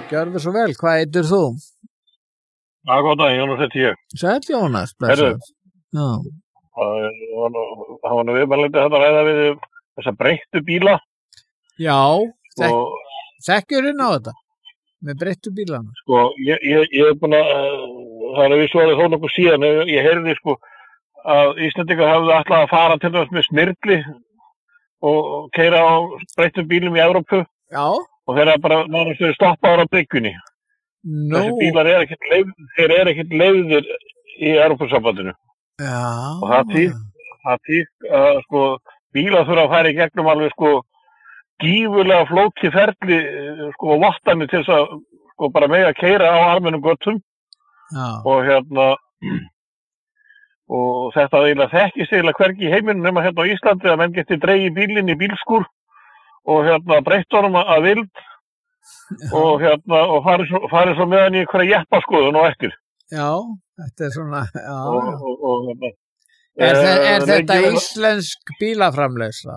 gjörðu svo vel. Hvað heitir þú? Já, góðan daginn, Jónas heiti ég. Sæll Jónas, blessaður. Já. Það var nú viðmælandi að ræða við þessa breyttu bíla. Já, Og þekkjur inn á þetta með breyttu bílana. sko, ég er búin að, það er við svarið þó nokkuð síðan, ég heyrði sko að Íslendingar hafðu ætlað að fara til dæmis með smyrli og keyra á breyttum bílum í Evrópu Já. og þeir eru bara nánast verið stoppaðar á bryggjunni. Þessi bílar eru ekkert leyfðir í Evrópusambandinu. Já. Og það þýtt að sko bílar þurfa að fara í gegnum alveg sko gífurlega flókið ferli sko vottanir til þess að sko bara mega keyra á almennum götum. Já. Og þetta eiginlega þekkist eiginlega hvergi í heiminum nema hérna á Íslandi að menn geti dregið bílinn í bílskúr og breytt honum að vild og farið svo með hann í einhverja jeppaskoðun og eftir. Já, þetta er svona, já. Og Er þetta íslensk bílaframleiðsla?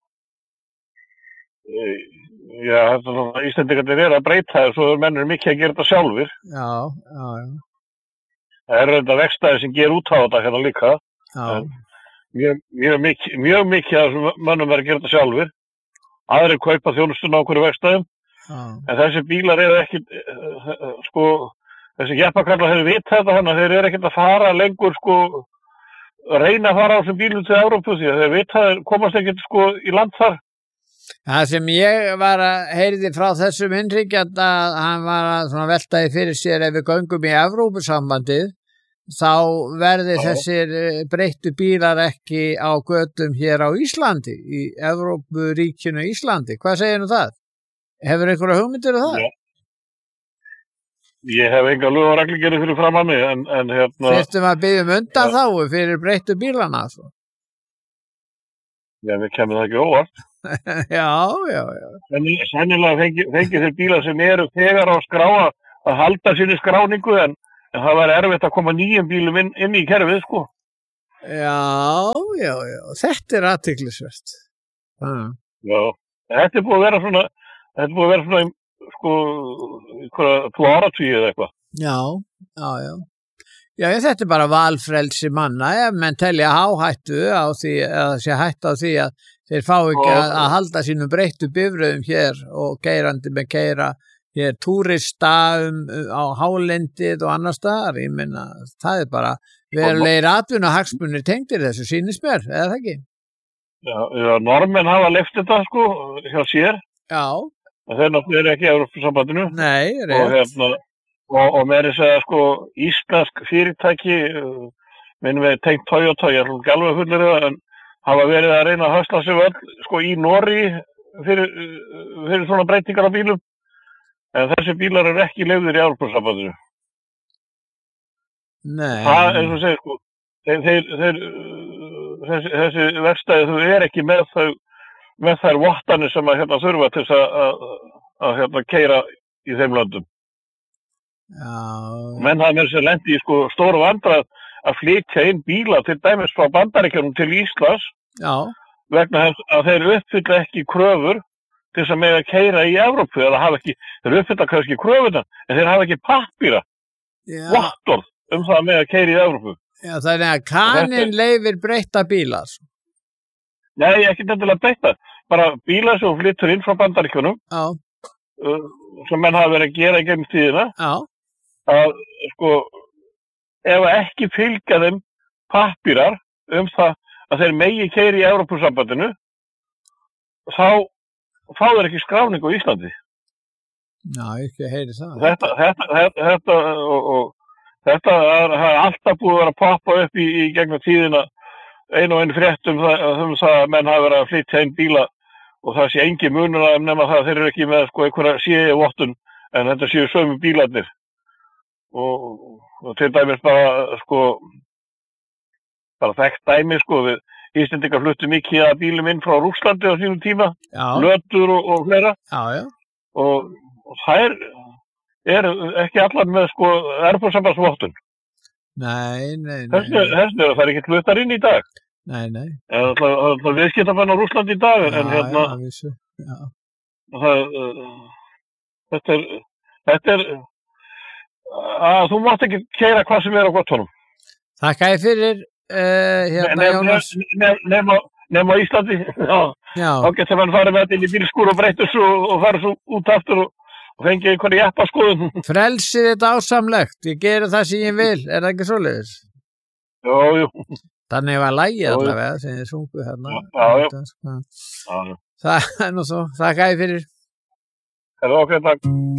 Já, þetta er svona Íslendingarnir eru að breyta þessu og menn eru mikið að gera þetta sjálfir. Já. Það eru þetta vegstæði sem ger út á þetta hérna líka. Já. Mjög mikið að þessum mönnum er að gera þetta sjálfir. Aðrir kaupa þjónustuna á hverju vegstæðum. En þessi bílar eru ekki, sko, þessi jeppakallar hefur vitað þetta þannig að þeir eru ekkert að fara lengur, sko, reyna að fara á þessum bílum til Evrópu því að þeir vitað komast ekkert, sko, í land þar. Það sem ég var að heyrði frá þessum innringjanda að hann var að svona veltaði fyrir sér ef við göngum í Evrópusambandið þá verði þessir breyttu bílar ekki á götum hér á Íslandi, í Evrópuríkinu Íslandi. Hvað segir nú það? Hefur einhverja hugmyndir það? Já. Ég hef enga lög og reglugerðir fyrir fram að mig, en Þyrftum að biðja undanþágu fyrir breyttu bílana, svo. Já, við kemur það ekki óvart. Já. Sennilega fengi þeir bílar sem eru þegar á skrá að halda sinni skráningu, en það var erfitt að koma nýjum bílum inn í kerfið, sko. Já. Þetta er athyglisvert. Já, þetta er búið að vera svona, sko, 2 áratugi eða eitthvað. Já, þetta er bara valfrelsi manna, ef menn telja áhættu á því, eða sé hættu á því að þeir fá ekki að halda sínum breyttu bifröðum hér og keyrandi með keyra hér túrista á hálendið og annar staðar. Ég meina, það er bara verulegir atvinnuhagsmunir tengdir þessu, sýnist mér, eða það ekki? Já, normenn hafa leyft þetta, sko, hjá sér. Já. En þeir náttúrulega ekki í Evrópusambandinu. Nei, rétt. Og með þess að, sko, íslensk fyrirtæki, minnum við tengt Toyota, ég ætlum ekki alveg að fullera það, en hafa verið að reyna að höstla sig öll, sko, í Noregi fyrir svona breytingar á bílum. En þessi bílar eru ekki leyfðir í Evrópusambandinu. Nei. Það, eins og segir, sko, þessi verkstæði, þau er ekki með þær vottanir sem að þurfa til að keyra í þeim löndum. Já. Menn hafa með sér lendi í sko stóru vandræð að flytja inn bíla til dæmis frá Bandaríkjunum til Íslands. Já. Vegna þess að þeir uppfylla ekki kröfur til þess að mega keyra í Evrópu, eða hafa ekki, þeir uppfylla kannski kröfurnar, en þeir hafa ekki pappíra, vottorð það að mega keyra í Evrópu. Já, þannig að kaninn leyfir breytta bílar. Nei, ekki nefnilega breytta, bara bílar sem flyttur inn frá Bandaríkjunum. Já. Sem menn hafa verið að gera í gegnum tíðina. Já. Að sko ef ekki fylgja þeim pappírar það að þeir megi keyra í Evrópusambandinu þá fá þeir ekki skráningu á Íslandi. Já, ekki heyri það. Þetta er alltaf búið að vera að poppa upp í gegnum tíðina einu frétt það að menn hafa verið að flytja inn bíla og það sé engin munur að nema það að þeir eru ekki með sko einhverja CE-vottun en þetta séu sömu bílarnir. Og til dæmis bara þekkt dæmi sko við Íslendingar fluttu mikið að bílum inn frá Rússlandi á sínum tíma, lötur og fleira. Já. Og þær eru ekki allar með sko Evrópusambandsvottun. Nei. Þess vegna það er ekki fluttar inn í dag. Nei. Það viðskiptabann á Rússlandi í dag, en Já. þetta þetta að þú mátt ekki keyra hvað sem á göttunum. Þakka ég fyrir, Jónas. Nema á Íslandi, þá getur mann farið með þetta inn í bílskúr og breyttur svo og farið svo út aftur og fengið einhverja jeppaskoðun. Frelsið er dásamlegt, ég geri það sem ég vil, er það ekki svoleiðis? Jú. Þannig var lagið allavega sem þið sungu hérna. Já. Það er nú svo, þakka ég fyrir. Takk.